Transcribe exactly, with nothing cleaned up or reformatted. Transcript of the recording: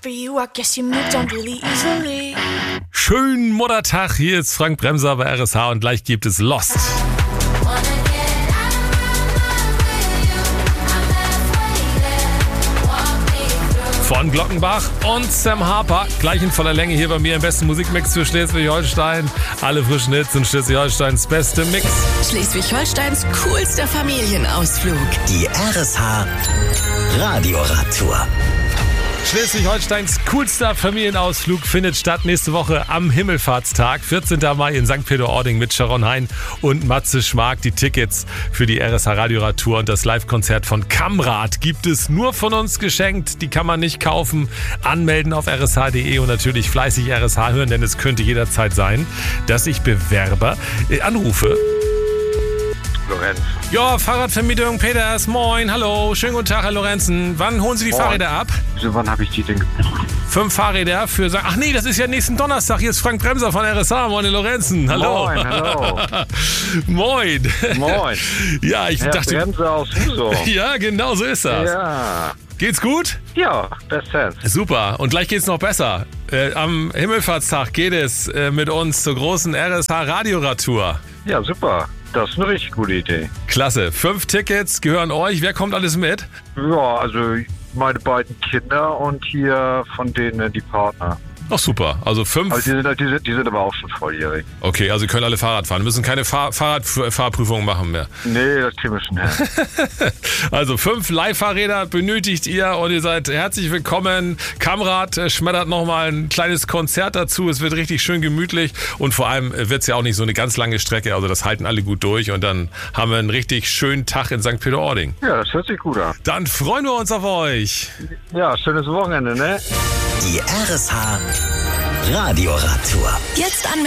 for you, I guess you moved on really easily. Schönen Muttertag, hier ist Frank Bremser bei R S H und gleich gibt es Lost. Von Glockenbach und Sam Harper, gleich in voller Länge hier bei mir im besten Musikmix für Schleswig-Holstein. Alle frischen Hits und Schleswig-Holsteins beste Mix. Schleswig-Holsteins coolster Familienausflug. Die R S H Radioradtour. Schleswig-Holsteins coolster Familienausflug findet statt nächste Woche am Himmelfahrtstag, vierzehnten Mai in Sankt Peter-Ording mit Sharon Hein und Matze Schmark. Die Tickets für die R S H Radioradtour und das Live-Konzert von Kamrat gibt es nur von uns geschenkt. Die kann man nicht kaufen. Anmelden auf r s h punkt d e und natürlich fleißig R S H hören, denn es könnte jederzeit sein, dass ich Bewerber äh, anrufe. Lorenz. Ja, Fahrradvermietung Peters, moin, hallo, schönen guten Tag, Herr Lorenzen. Wann holen Sie die Moin. Fahrräder ab? Wieso, wann habe ich die denn gebucht? Fünf Fahrräder für... Ach nee, das ist ja nächsten Donnerstag. Hier ist Frank Bremser von R S H. Moin, Lorenzen. Hallo. Moin, hallo. Moin. Moin. Ja, ich Herr dachte... Bremser aus Husum. Ja, genau so ist das. Ja. Geht's gut? Ja, bestens. Super. Und gleich geht's noch besser. Äh, am Himmelfahrtstag geht es äh, mit uns zur großen R S H Radioradtour. Ja, super. Das ist eine richtig gute Idee. Klasse. Fünf Tickets gehören euch. Wer kommt alles mit? Ja, also meine beiden Kinder und hier von denen die Partner. Ach super. Also fünf... Aber die sind, die sind, die sind aber auch schon volljährig. Okay, also können alle Fahrrad fahren. Wir müssen keine Fahr- Fahrradfahrprüfung machen mehr. Nee, das kriegen wir schon hin. Also fünf Leihfahrräder benötigt ihr und ihr seid herzlich willkommen. Kamrat äh, schmettert nochmal ein kleines Konzert dazu. Es wird richtig schön gemütlich und vor allem wird es ja auch nicht so eine ganz lange Strecke. Also das halten alle gut durch und dann haben wir einen richtig schönen Tag in Sankt Peter-Ording. Ja, das hört sich gut an. Dann freuen wir uns auf euch. Ja, schönes Wochenende, ne? Die R S H Radioradtour. Jetzt an